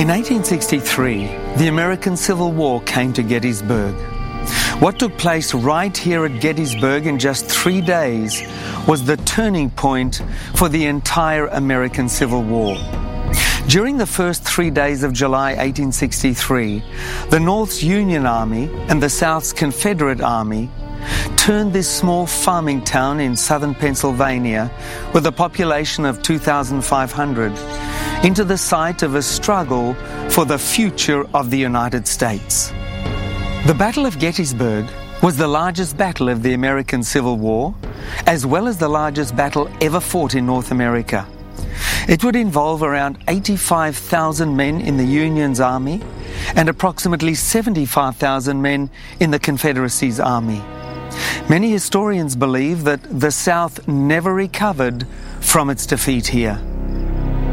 In 1863, the American Civil War came to Gettysburg. What took place right here at Gettysburg in just 3 days was the turning point for the entire American Civil War. During the first 3 days of July 1863, the North's Union Army and the South's Confederate Army turned this small farming town in southern Pennsylvania with a population of 2,500 into the site of a struggle for the future of the United States. The Battle of Gettysburg was the largest battle of the American Civil War, as well as the largest battle ever fought in North America. It would involve around 85,000 men in the Union's army and approximately 75,000 men in the Confederacy's army. Many historians believe that the South never recovered from its defeat here.